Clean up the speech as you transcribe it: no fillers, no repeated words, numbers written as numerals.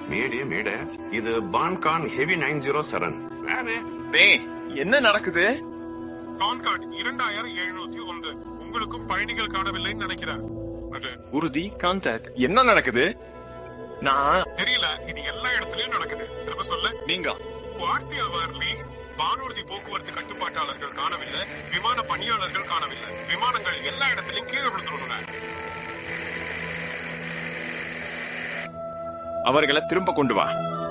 மேடே மேடே, இது பான்கான் ஹெவி 907 வேறு. டேய், என்ன நடக்குது? கான்கார்ட் 2701. உங்களுக்கும் பயணிகள் காணவில்லைன்னு நினைக்கிறேன். உறுதி கான்டாக்ட். என்ன நடக்குது? நான் தெரியல. இது எல்லா இடத்துலயும் நடக்குது. திரும்ப சொல்ல. நீங்க வார்த்தை வார்லி. வானூர்தி போக்குவரத்து கட்டுப்பாட்டாளர்கள் காணவில்லை, விமான பணியாளர்கள் காணவில்லை. விமானங்கள் எல்லா இடத்துலயும் கீழே விழுந்துருங்க. அவர்களை திரும்ப கொண்டு வா.